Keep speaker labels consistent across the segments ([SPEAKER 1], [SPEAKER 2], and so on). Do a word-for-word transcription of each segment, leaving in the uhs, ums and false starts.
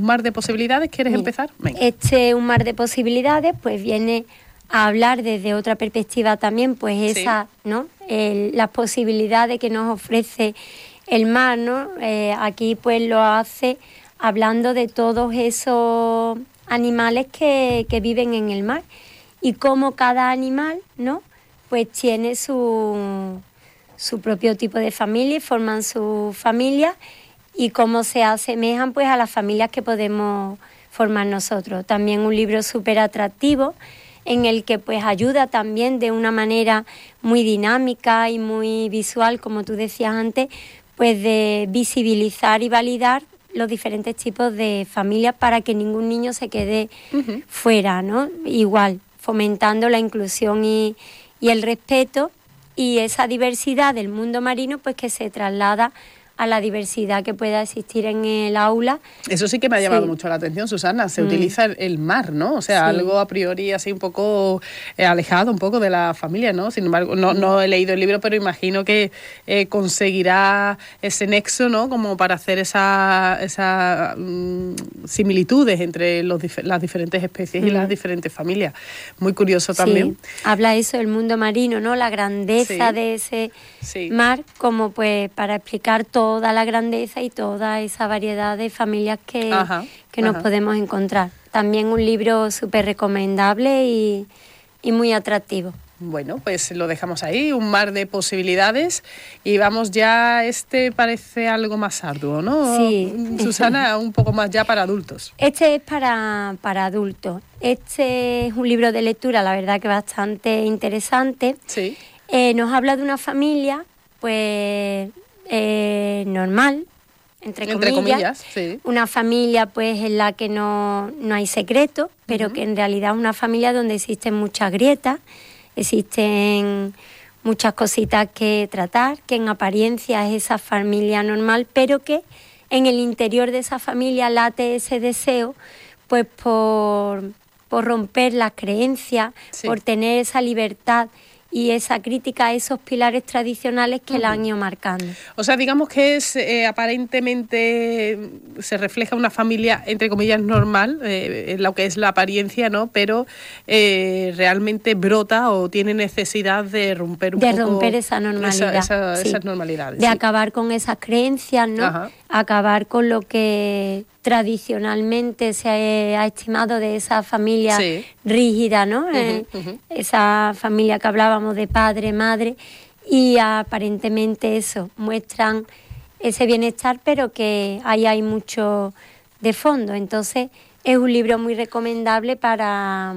[SPEAKER 1] un mar de posibilidades. ¿Quieres
[SPEAKER 2] Mira,
[SPEAKER 1] empezar? Venga.
[SPEAKER 2] Este Un mar de posibilidades pues viene a hablar desde otra perspectiva también, pues esa, sí. ¿no? El, las posibilidades que nos ofrece el mar, ¿no? Eh, aquí pues lo hace hablando de todos esos animales que, que viven en el mar y cómo cada animal, ¿no? Pues tiene su, su propio tipo de familia y forman su familia y cómo se asemejan pues a las familias que podemos formar nosotros. También un libro súper atractivo en el que pues ayuda también de una manera muy dinámica y muy visual, como tú decías antes, pues de visibilizar y validar los diferentes tipos de familias para que ningún niño se quede uh-huh. fuera, ¿no? Igual, fomentando la inclusión y, y el respeto y esa diversidad del mundo marino, pues que se traslada a la diversidad que pueda existir en el aula.
[SPEAKER 1] Eso sí que me ha llamado
[SPEAKER 2] sí.
[SPEAKER 1] mucho la atención, Susana. Se mm. utiliza el, el mar, ¿no? O sea, sí. algo a priori así un poco eh, alejado un poco de la familia, ¿no? Sin embargo, no, no he leído el libro, pero imagino que eh, conseguirá ese nexo, ¿no? Como para hacer esa, esa mm, similitudes entre los dif- las diferentes especies mm. y las diferentes familias. Muy curioso también.
[SPEAKER 2] Sí. Habla eso del mundo marino, ¿no? La grandeza sí. de ese sí. mar, como pues para explicar todo toda la grandeza y toda esa variedad de familias que, ajá, que nos ajá. podemos encontrar. También un libro súper recomendable y, y muy atractivo.
[SPEAKER 1] Bueno, pues lo dejamos ahí, un mar de posibilidades y vamos ya, este parece algo más arduo, ¿no?
[SPEAKER 2] Sí.
[SPEAKER 1] Susana, un poco más ya para adultos.
[SPEAKER 2] Este es para, para adultos. Este es un libro de lectura, la verdad que bastante interesante.
[SPEAKER 1] Sí.
[SPEAKER 2] Eh, nos habla de una familia, pues... Eh, normal, entre,
[SPEAKER 1] entre comillas,
[SPEAKER 2] comillas
[SPEAKER 1] sí.
[SPEAKER 2] Una familia pues en la que no, no hay secreto, pero uh-huh. que en realidad es una familia donde existen muchas grietas, existen muchas cositas que tratar, que en apariencia es esa familia normal, pero que en el interior de esa familia late ese deseo pues por, por romper las creencias, sí. por tener esa libertad y esa crítica a esos pilares tradicionales que uh-huh. la han ido marcando.
[SPEAKER 1] O sea, digamos que es eh, aparentemente se refleja una familia, entre comillas, normal, eh, en lo que es la apariencia, ¿no? Pero eh, realmente brota o tiene necesidad de romper un
[SPEAKER 2] de
[SPEAKER 1] poco...
[SPEAKER 2] De romper esa normalidad.
[SPEAKER 1] Esa, esa,
[SPEAKER 2] sí.
[SPEAKER 1] Esas normalidades.
[SPEAKER 2] De
[SPEAKER 1] sí.
[SPEAKER 2] acabar con esas creencias, ¿no?
[SPEAKER 1] Ajá.
[SPEAKER 2] Acabar con lo que tradicionalmente se ha estimado de esa familia sí. rígida, ¿no? Uh-huh, eh, uh-huh. Esa familia que hablábamos de padre, madre, y aparentemente eso, muestran ese bienestar, pero que ahí hay mucho de fondo. Entonces, es un libro muy recomendable para,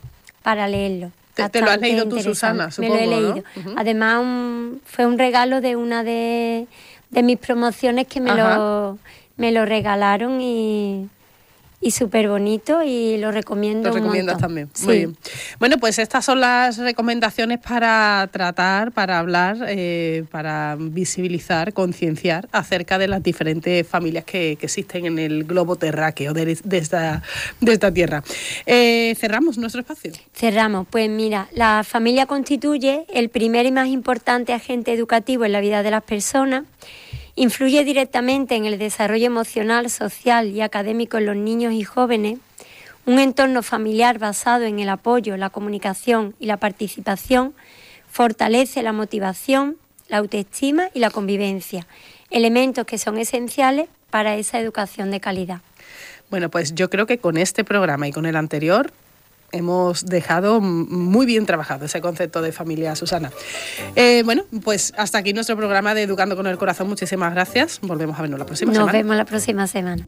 [SPEAKER 2] para leerlo.
[SPEAKER 1] Te, te lo has leído tú, Susana, supongo,
[SPEAKER 2] Me lo he leído.
[SPEAKER 1] ¿no? Uh-huh.
[SPEAKER 2] Además, un, fue un regalo de una de, de mis promociones que me lo, me lo regalaron y... y súper bonito y lo recomiendo.
[SPEAKER 1] Lo recomiendas
[SPEAKER 2] un montón.
[SPEAKER 1] también.
[SPEAKER 2] Sí.
[SPEAKER 1] Muy bien. Bueno, pues estas son las recomendaciones para tratar, para hablar, eh, para visibilizar, concienciar acerca de las diferentes familias que, que existen en el globo terráqueo de, de, esta, de esta tierra. Eh, ¿Cerramos nuestro espacio?
[SPEAKER 2] Cerramos. Pues mira, la familia constituye el primer y más importante agente educativo en la vida de las personas. Influye directamente en el desarrollo emocional, social y académico en los niños y jóvenes. Un entorno familiar basado en el apoyo, la comunicación y la participación fortalece la motivación, la autoestima y la convivencia, elementos que son esenciales para esa educación de calidad.
[SPEAKER 1] Bueno, pues yo creo que con este programa y con el anterior hemos dejado muy bien trabajado ese concepto de familia, Susana. Eh, bueno, pues hasta aquí nuestro programa de Educando con el Corazón. Muchísimas gracias. Volvemos a vernos la próxima
[SPEAKER 2] Nos
[SPEAKER 1] semana.
[SPEAKER 2] Nos vemos la próxima semana.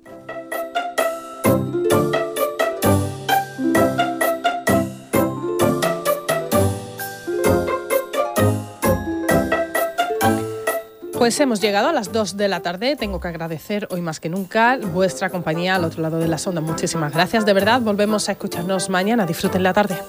[SPEAKER 1] Pues hemos llegado a las dos de la tarde. Tengo que agradecer hoy más que nunca vuestra compañía al otro lado de las ondas. Muchísimas gracias, de verdad. Volvemos a escucharnos mañana. Disfruten la tarde.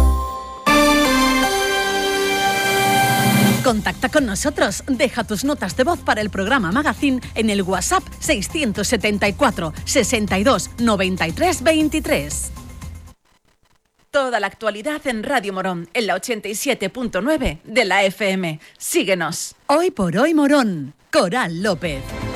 [SPEAKER 3] Contacta con nosotros. Deja tus notas de voz para el programa Magazine en el WhatsApp seiscientos setenta y cuatro, sesenta y dos, noventa y tres, veintitrés. Toda la actualidad en Radio Morón, en la ochenta y siete punto nueve de la F M. Síguenos. Hoy por hoy Morón, Coral López.